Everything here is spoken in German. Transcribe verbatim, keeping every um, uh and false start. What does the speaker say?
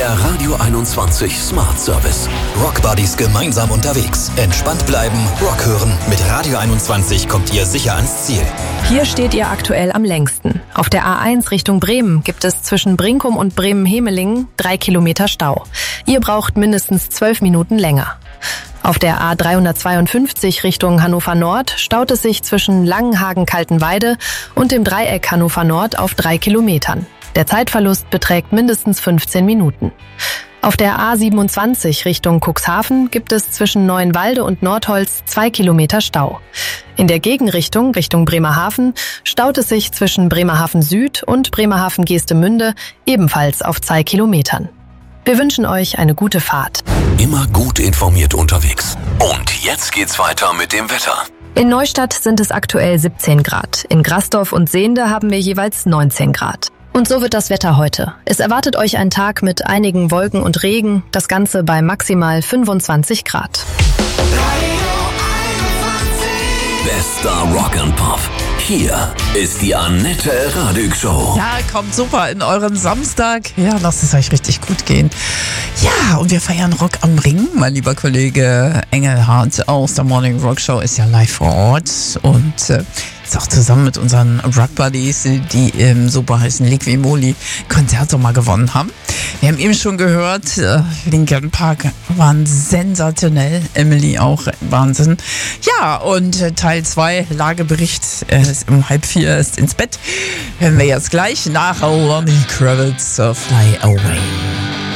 Der Radio einundzwanzig Smart Service. Rock Buddies gemeinsam unterwegs. Entspannt bleiben, Rock hören. Mit Radio einundzwanzig kommt ihr sicher ans Ziel. Hier steht ihr aktuell am längsten. Auf der A eins Richtung Bremen gibt es zwischen Brinkum und Bremen-Hemelingen drei Kilometer Stau. Ihr braucht mindestens zwölf Minuten länger. Auf der A dreihundertzweiundfünfzig Richtung Hannover Nord staut es sich zwischen Langenhagen-Kaltenweide und dem Dreieck Hannover Nord auf drei Kilometern. Der Zeitverlust beträgt mindestens fünfzehn Minuten. Auf der A siebenundzwanzig Richtung Cuxhaven gibt es zwischen Neuenwalde und Nordholz zwei Kilometer Stau. In der Gegenrichtung, Richtung Bremerhaven, staut es sich zwischen Bremerhaven Süd und Bremerhaven-Geestemünde ebenfalls auf zwei Kilometern. Wir wünschen euch eine gute Fahrt. Immer gut informiert unterwegs. Und jetzt geht's weiter mit dem Wetter. In Neustadt sind es aktuell siebzehn Grad. In Grasdorf und Sehnde haben wir jeweils neunzehn Grad. Und so wird das Wetter heute. Es erwartet euch ein Tag mit einigen Wolken und Regen, das Ganze bei maximal fünfundzwanzig Grad. Bester Rock and Pop. Hier ist die Annette Radig Show. Ja, kommt super in euren Samstag. Ja, lasst es euch richtig gut gehen. Ja, und wir feiern Rock am Ring. Mein lieber Kollege Engelhardt aus der Morning Rock Show ist ja live vor Ort und äh, ist auch zusammen mit unseren Rock Buddies, die im super heißen Liqui-Moly Konzert mal gewonnen haben. Wir haben eben schon gehört, äh, Linkin Park waren sensationell, Emily auch Wahnsinn. Ja, und äh, Teil zwei, Lagebericht, äh, ist um halb vier, ist ins Bett. Hören wir jetzt gleich nach Lenny Kravitz, uh, Fly Away.